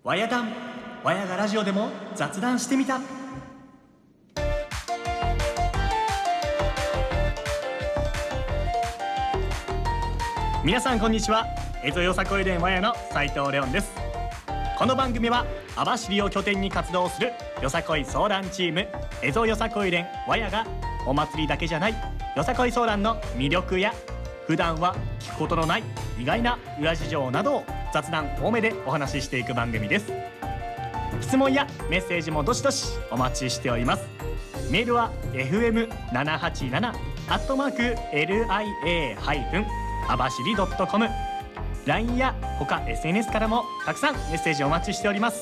わや談、わやがラジオでも雑談してみた。皆さんこんにちは。エゾよさこい連わやの斉藤レオンです。この番組は網走を拠点に活動するよさこいソーランチームエゾよさこい連わやがお祭りだけじゃないよさこいソーランの魅力や普段は聞くことのない意外な裏事情などを雑談多めでお話ししていく番組です。質問やメッセージもどしどしお待ちしております。メールは fm787@lia-abashiri.com、 LINE や他 SNS からもたくさんメッセージお待ちしております。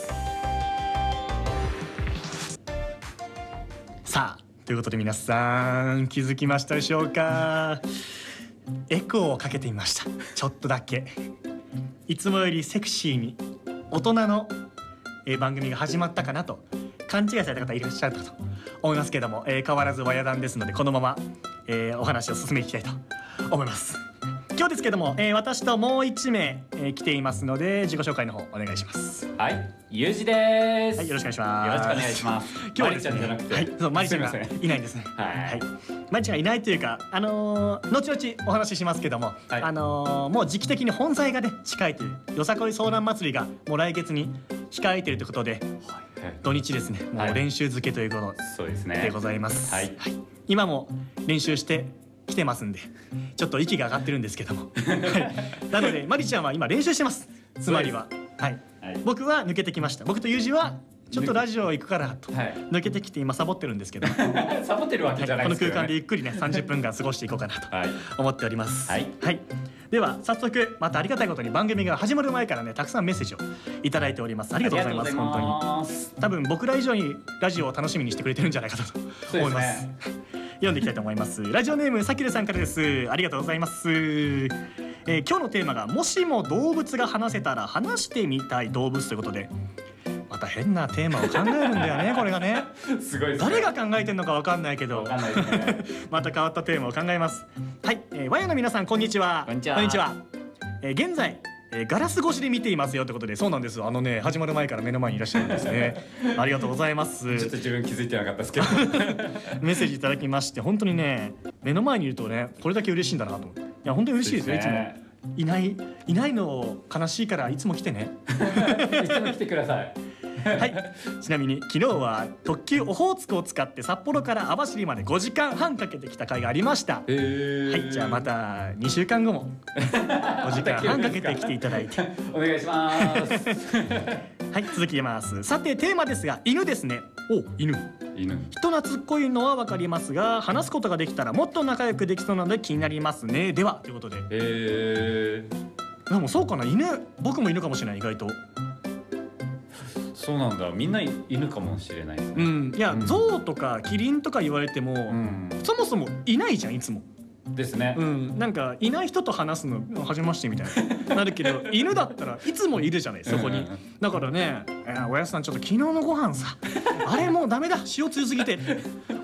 さあ、ということで皆さん気づきましたでしょうか。エコーをかけてみました。ちょっとだけいつもよりセクシーに大人の番組が始まったかなと勘違いされた方いらっしゃるかと思いますけれども、変わらずわや談ですのでこのまま、お話を進めていきたいと思います。今日ですけども、私ともう1名、来ていますので自己紹介の方お願いします。 はい、ゆうじです。 はい、よろしくお願いします。 よろしくお願いします。 今日はですね、 まりちゃんじゃなくて、 はい、そうまりちゃんがすいませんいないんですね。 はいはい、まりちゃんがいないというか、後々お話ししますけども、 はいもう時期的に本祭がね近いというよさこいソーラン祭りがもう来月に控えているということで、土日ですね、もう練習漬けということそうですね。 でございます。 はい今も練習してきてますんでちょっと息が上がってるんですけども、はい、なのでまりちゃんは今練習してます。つまりは、はいはい僕は抜けてきました。僕とゆうじはちょっとラジオ行くからとはい抜けてきて今サボってるんですけど、 サボってるわけじゃないこのですけどね。 空間でゆっくりね30分間過ごしていこうかなとはい思っております。 はいでは早速またありがたいことに番組が始まる前からねたくさんメッセージをいただいております。ありがとうございます。本当に本当に。 多分僕ら以上にラジオを楽しみにしてくれてるんじゃないかと思います。読んでいきたいと思います。ラジオネームさきるさんからです。ありがとうございます。今日のテーマがもしも動物が話せたら話してみたい動物ということで、また変なテーマを考えるんだよねこれがね。 すごいですね。 誰が考えてんのか分かんないけどわかんないですね。 また変わったテーマを考えます。はい、わやの皆さんこんにちは。 こんにちは現在ガラス越しで見ていますよってことで、そうなんです。始まる前から目の前にいらっしゃるんですね。ありがとうございます。 ちょっと自分気づいてなかったですけど。 メッセージいただきまして本当にね目の前にいるとねこれだけ嬉しいんだなと思って、いや本当に嬉しいですよ。いつもいないの悲しいからいつも来てね。 いつも来てください。 はい、ちなみに昨日は特急オホーツクを使って札幌から網走まで5時間半かけてきた回がありました。はい、じゃあまた2週間後も5時間半かけて来ていただいてお願いします。 はい、続きます。さてテーマですが犬ですね。犬犬。 人懐っこいのは分かりますが話すことができたらもっと仲良くできそうなので気になりますね。ではということで、でもそうかな、僕も犬かもしれない。意外とそうなんだ。みんな犬かもしれないですね。 いや、象とかキリンとか言われても、そもそもいないじゃんいつも。 ですね。 なんかいない人と話すの初めましてみたいななるけど犬だったらいつもいるじゃないそこに。だからね、おやすさんちょっと昨日のご飯さあれもうダメだ、塩強すぎて